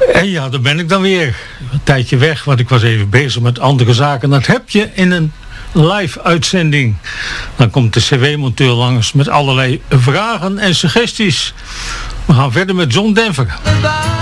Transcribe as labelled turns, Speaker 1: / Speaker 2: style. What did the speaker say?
Speaker 1: En ja, daar ben ik dan weer. Een tijdje weg, want ik was even bezig met andere zaken. Dat heb je in een live uitzending. Dan komt de cv-monteur langs met allerlei vragen en suggesties. We gaan verder met John Denver.